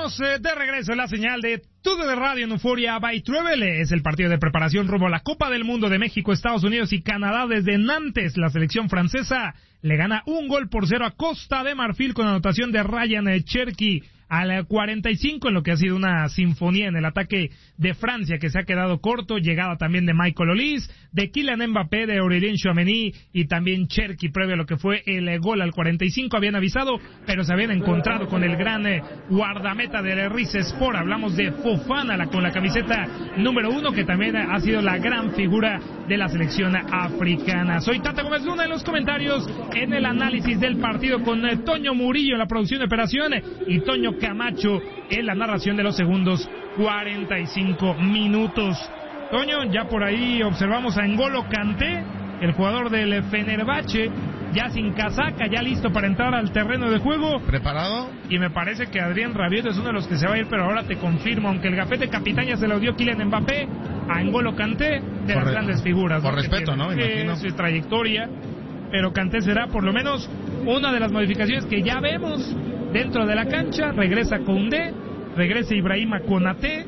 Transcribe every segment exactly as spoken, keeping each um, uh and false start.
Estamos eh, de regreso en la señal de Todo de Radio en Euforia by Travel. Es el partido de preparación rumbo a la Copa del Mundo de México, Estados Unidos y Canadá desde Nantes. La selección francesa le gana un gol por cero a Costa de Marfil con anotación de Ryan Cherki al cuarenta y cinco, en lo que ha sido una sinfonía en el ataque de Francia que se ha quedado corto. Llegada también de Michael Olise, de Kylian Mbappé, de Aurélien Tchouaméni y también Cherki previo a lo que fue el gol al cuarenta y cinco. Habían avisado, pero se habían encontrado con el gran eh, guardameta del Rizespor. Hablamos de Fofana la, con la camiseta número uno, que también ha sido la gran figura de la selección africana. Soy Tata Gómez Luna en los comentarios, en el análisis del partido con eh, Toño Murillo en la producción de operación eh, y Toño Camacho en la narración de los segundos cuarenta y cinco minutos. Toño, ya por ahí observamos a N'Golo Kanté, el jugador del Fenerbahce, ya sin casaca, ya listo para entrar al terreno de juego. ¿Preparado? Y me parece que Adrien Rabiot es uno de los que se va a ir, pero ahora te confirmo, aunque el gafete capitán ya se lo dio Kylian Mbappé, a N'Golo Kanté, de las grandes figuras. Por respeto, ¿no? Imagino. Su trayectoria, pero Kanté será por lo menos una de las modificaciones que ya vemos dentro de la cancha. Regresa Koundé, regresa Ibrahima Konaté,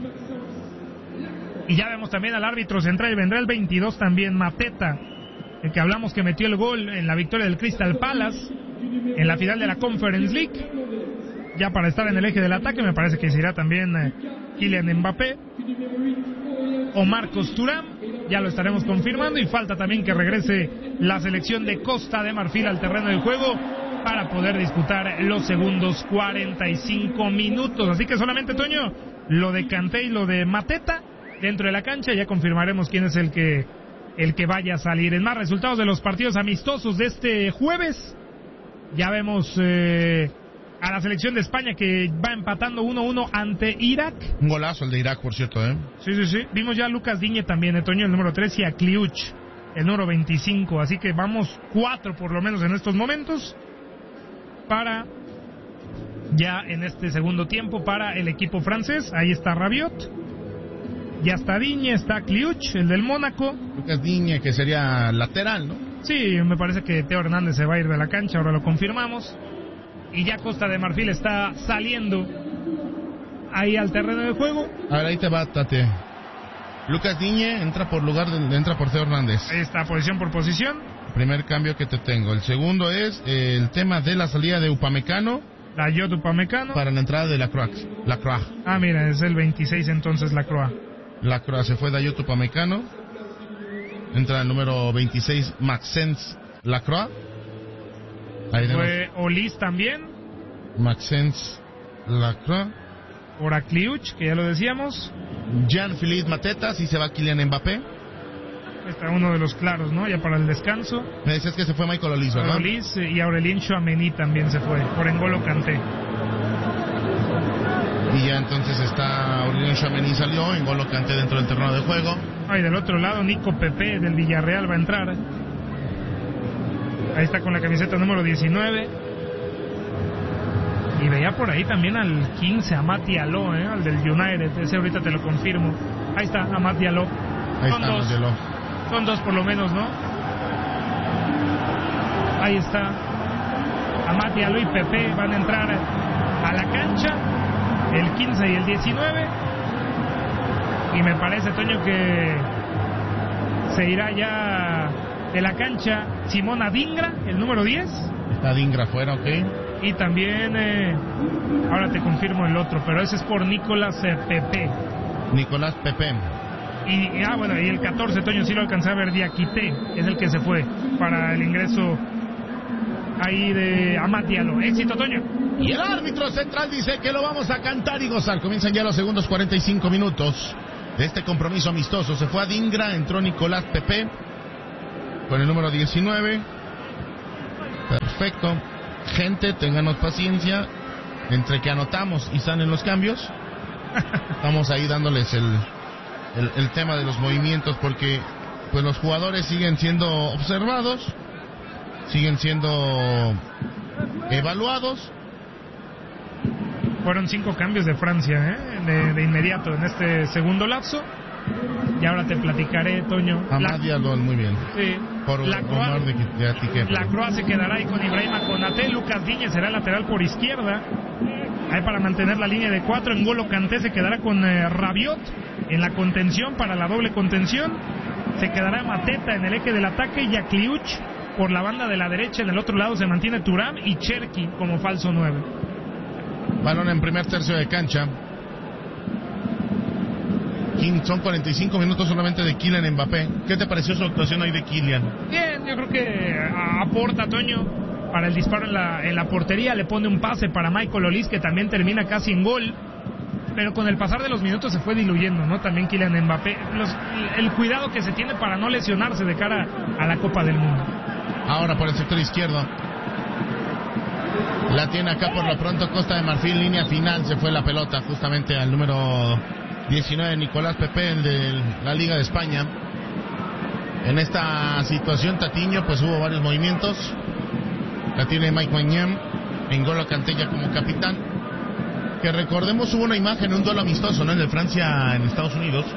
y ya vemos también al árbitro central. Vendrá el veintidós también, Mateta, el que hablamos que metió el gol en la victoria del Crystal Palace en la final de la Conference League, ya para estar en el eje del ataque. Me parece que se irá también eh, Kylian Mbappé o Marcos Thuram, ya lo estaremos confirmando. Y falta también que regrese la selección de Costa de Marfil al terreno de juego para poder disputar los segundos cuarenta y cinco minutos. Así que solamente, Toño, lo de Kanté y lo de Mateta dentro de la cancha. Ya confirmaremos quién es el que el que vaya a salir. En más resultados de los partidos amistosos de este jueves, ya vemos eh, a la selección de España que va empatando uno uno ante Irak. Un golazo el de Irak, por cierto, ¿eh? Sí, sí, sí. Vimos ya a Lucas Digne también, eh, Toño, el número tres, y a Kliuch, el número veinticinco. Así que vamos cuatro por lo menos en estos momentos para ya en este segundo tiempo para el equipo francés. Ahí está Rabiot, ya está Digne, está Kliuch, el del Mónaco. Lucas Digne, que sería lateral, ¿no? Sí, me parece que Teo Hernández se va a ir de la cancha, ahora lo confirmamos. Y ya Costa de Marfil está saliendo ahí al terreno de juego. A ver, ahí te va, Tate. Lucas Digne entra por lugar de, entra por Teo Hernández. Ahí está, posición por posición. Primer cambio que te tengo. El segundo es eh, el tema de la salida de Upamecano. Dayot Upamecano. Para la entrada de Lacroix. Lacroix. Ah, mira, es el veintiséis entonces Lacroix. Lacroix, se fue Dayot Upamecano. Entra el número veintiséis, Maxence Lacroix. Ahí fue Olise también. Maxence Lacroix. Por Kliuch, que ya lo decíamos. Jean-Philippe Mateta, si se va Kylian Mbappé. Está uno de los claros, ¿no? Ya para el descanso. Me decías que se fue Michael Olise, ¿verdad? Olise, y Aurélien Tchouaméni también se fue, por N'Golo Kanté. Y ya entonces está Aurélien Tchouaméni salió, N'Golo Kanté dentro del terreno de juego. Ah, y del otro lado Nico Pepe del Villarreal va a entrar. Ahí está con la camiseta número diecinueve. Y veía por ahí también al quince, Amad Diallo, ¿eh? Al del United, ese ahorita te lo confirmo. Ahí está, Amad Diallo. Ahí Son está, dos. Diallo. Son dos por lo menos, ¿no? Ahí está. Amad Diallo y Pepe van a entrar a la cancha, el quince y el diecinueve. Y me parece, Toño, que se irá ya de la cancha Simón Adingra, el número diez. Está Adingra afuera, ok. Y también, eh, ahora te confirmo el otro, pero ese es por Nicolás eh, Pepe. Nicolás Pepe. Y, ah, bueno, y el catorce, Toño, sí lo alcancé a ver, Diakité, es el que se fue para el ingreso ahí de Amad Diallo. Éxito, Toño. Y el árbitro central dice que lo vamos a cantar y gozar. Comienzan ya los segundos cuarenta y cinco minutos de este compromiso amistoso. Se fue Adingra, entró Nicolás Pepe con el número diecinueve. Perfecto. Gente, ténganos paciencia. Entre que anotamos y salen los cambios, estamos ahí dándoles el, el, el tema de los movimientos, porque pues los jugadores siguen siendo observados, siguen siendo evaluados. Fueron cinco cambios de Francia, ¿eh? de, de inmediato en este segundo lapso. Y ahora te platicaré, Toño. Amad Diallo, muy bien. Sí. Por la honor de, de, de La Croix se quedará ahí con Ibrahima Konaté. Lucas Digne será lateral por izquierda. Ahí para mantener la línea de cuatro, N'Golo Kanté se quedará con eh, Rabiot en la contención, para la doble contención. Se quedará Mateta en el eje del ataque y Yakliuch por la banda de la derecha. En el otro lado se mantiene Thuram y Cherki como falso nueve. Balón en primer tercio de cancha. Son cuarenta y cinco minutos solamente de Kylian Mbappé. ¿Qué te pareció su actuación hoy de Kylian? Bien, yo creo que aporta, Toño, para el disparo en la, en la portería. Le pone un pase para Michael Olise, que también termina casi en gol. Pero con el pasar de los minutos se fue diluyendo, ¿no? También Kylian Mbappé. Los, el cuidado que se tiene para no lesionarse de cara a la Copa del Mundo. Ahora por el sector izquierdo. La tiene acá por lo pronto Costa de Marfil, línea final. Se fue la pelota justamente al número diecinueve, Nicolás Pepe, el de la Liga de España. En esta situación, Tatiño, pues hubo varios movimientos. La tiene Mike Maignan, N'Golo Kanté ya como capitán. Que recordemos, hubo una imagen, un duelo amistoso, ¿no? El de Francia en Estados Unidos,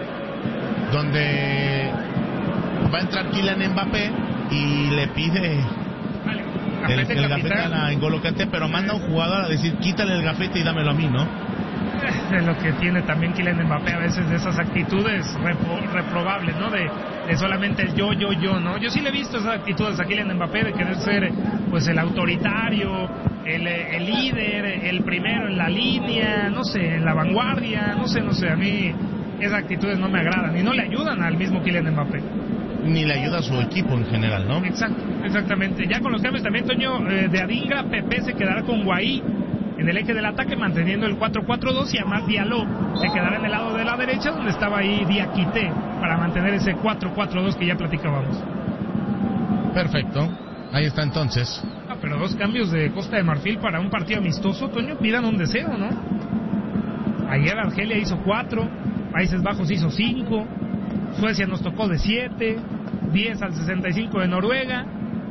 donde va a entrar Kylian Mbappé y le pide el, el gafete a N'Golo Kanté, pero manda a un jugador a decir, quítale el gafete y dámelo a mí, ¿no? De lo que tiene también Kylian Mbappé a veces, de esas actitudes repro, reprobables, ¿no? De, de solamente el yo, yo, yo, ¿no? Yo sí le he visto esas actitudes a Kylian Mbappé de querer ser, pues, el autoritario, el, el líder, el primero en la línea, no sé, en la vanguardia, no sé, no sé, a mí esas actitudes no me agradan y no le ayudan al mismo Kylian Mbappé. Ni le ayuda a su equipo en general, ¿no? Exacto, exactamente. Ya con los cambios también, Toño, eh, de Adingra, Pepe se quedará con Guaí en el eje del ataque, manteniendo el cuatro cuatro dos, y Amad Diallo se quedará en el lado de la derecha, donde estaba ahí Diakité, para mantener ese cuatro cuatro dos que ya platicábamos. Perfecto, ahí está entonces. Ah, pero dos cambios de Costa de Marfil para un partido amistoso, Toño, pidan un deseo, ¿no? Ayer Argelia hizo cuatro, Países Bajos hizo cinco, Suecia nos tocó de siete, diez al sesenta y cinco de Noruega.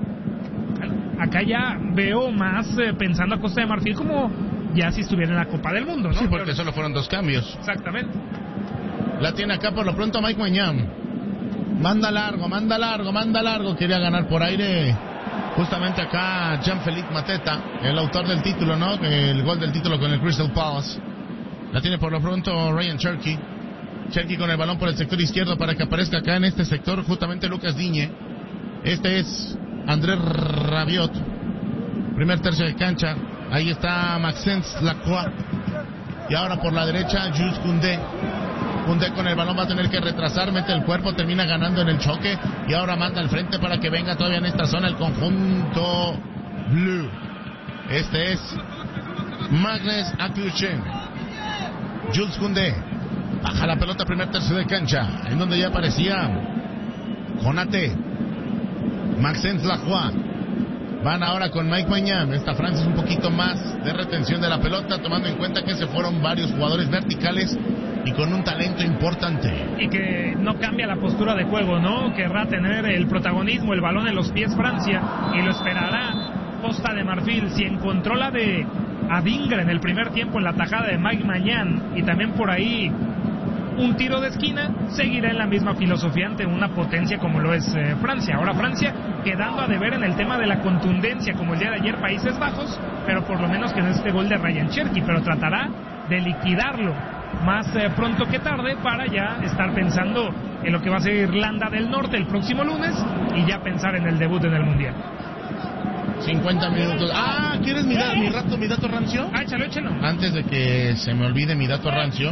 Acá ya veo más eh, pensando a Costa de Marfil como ya si estuviera en la Copa del Mundo, ¿no? Sí, porque solo fueron dos cambios. Exactamente. La tiene acá por lo pronto Mike Maignan. Manda largo, manda largo, manda largo. Quería ganar por aire justamente acá Jean-Philippe Mateta, el autor del título, ¿no? El gol del título con el Crystal Palace. La tiene por lo pronto Ryan Cherki. Cherki con el balón por el sector izquierdo para que aparezca acá en este sector justamente Lucas Digne. Este es Andrés Rabiot, primer tercio de cancha. Ahí está Maxence Lacroix. Y ahora por la derecha Jules Koundé. Koundé con el balón va a tener que retrasar, mete el cuerpo, termina ganando en el choque. Y ahora manda al frente para que venga todavía en esta zona el conjunto blue. Este es Magnus Akluchen. Jules Koundé baja la pelota, primer tercio de cancha, en donde ya aparecía Konaté. Maxence Lacroix. Van ahora con Mike Maignan. Esta Francia es un poquito más de retención de la pelota, tomando en cuenta que se fueron varios jugadores verticales y con un talento importante. Y que no cambia la postura de juego, ¿no? Querrá tener el protagonismo, el balón en los pies Francia, y lo esperará Costa de Marfil. Si encontró la de Adingra en el primer tiempo en la tajada de Mike Maignan y también por ahí un tiro de esquina, seguirá en la misma filosofía ante una potencia como lo es eh, Francia. Ahora Francia quedando a deber en el tema de la contundencia, como el día de ayer Países Bajos, pero por lo menos que no este gol de Ryan Cherki, pero tratará de liquidarlo más eh, pronto que tarde para ya estar pensando en lo que va a ser Irlanda del Norte el próximo lunes y ya pensar en el debut en el Mundial. cincuenta minutos. Ah, ¿quieres mi, da, mi, rato, mi dato rancio? Ah, échalo, échalo. Antes de que se me olvide mi dato rancio.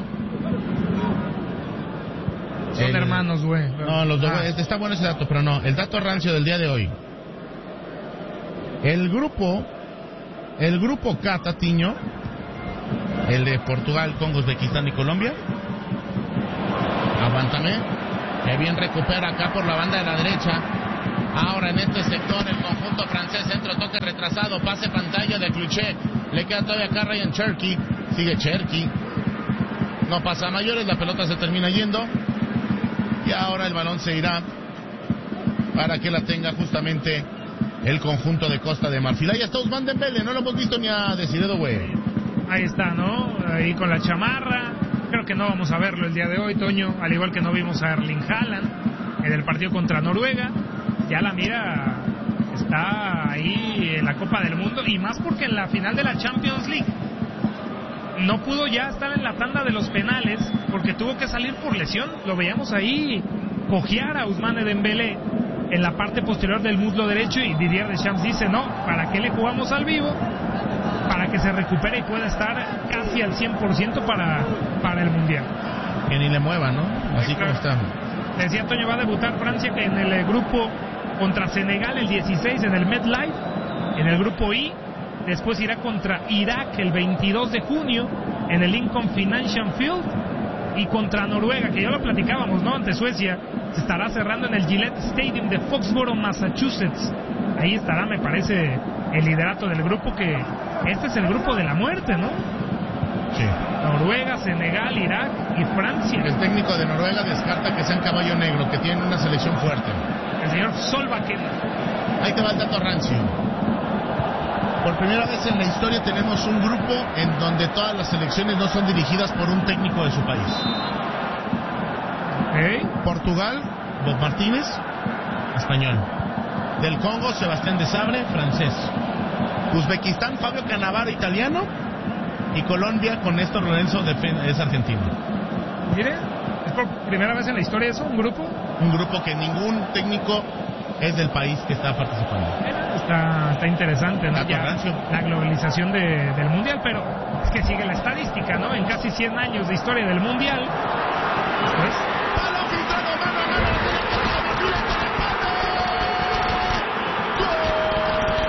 Son el... hermanos, güey. No, los dos, ah. Está bueno ese dato, pero no. El dato rancio del día de hoy. El grupo, el grupo K, Tatiño, el de Portugal, Congo, Uzbekistán y Colombia. Aguántame. Que bien recupera acá por la banda de la derecha. Ahora en este sector el conjunto francés, centro, toque retrasado, pase pantalla de Cloutier. Le queda todavía acá Ryan Cherki. Sigue Cherki. No pasa a mayores, la pelota se termina yendo. Y ahora el balón se irá para que la tenga justamente el conjunto de Costa de Marfil. Ahí está Ousmane Dembélé, no lo hemos visto ni a Desiré Doué. Ahí está, ¿no? Ahí con la chamarra. Creo que no vamos a verlo el día de hoy, Toño. Al igual que no vimos a Erling Haaland en el partido contra Noruega. Ya la mira está ahí en la Copa del Mundo. Y más porque en la final de la Champions League no pudo ya estar en la tanda de los penales porque tuvo que salir por lesión. Lo veíamos ahí cojear a Ousmane Dembélé en la parte posterior del muslo derecho, y Didier Deschamps dice, no, ¿para qué le jugamos al vivo? Para que se recupere y pueda estar casi al cien por ciento para, para el Mundial. Que ni le mueva, ¿no? Así claro. como está. Decía Antonio, va a debutar Francia en el grupo contra Senegal el dieciséis en el MetLife, en el grupo I. Después irá contra Irak el veintidós de junio en el Lincoln Financial Field, y contra Noruega, que ya lo platicábamos, ¿no? Ante Suecia, se estará cerrando en el Gillette Stadium de Foxborough, Massachusetts. Ahí estará, me parece, el liderato del grupo, que este es el grupo de la muerte, ¿no? Sí. Noruega, Senegal, Irak y Francia. El técnico de Noruega descarta que sean caballo negro, que tienen una selección fuerte. El señor Solbakken. Ahí te va el dato rancio. Por primera vez en la historia tenemos un grupo en donde todas las selecciones no son dirigidas por un técnico de su país. Okay. Portugal, Bob Martínez, español. Del Congo, Sebastián de Sabre, francés. Uzbekistán, Fabio Cannavaro, italiano. Y Colombia, con Néstor Lorenzo, es argentino. Mire, es por primera vez en la historia eso, un grupo. Un grupo que ningún técnico es del país que está participando. Está, está interesante, ¿no? Ya, la globalización de, del Mundial, pero es que sigue la estadística, ¿no? En casi cien años de historia del Mundial, pues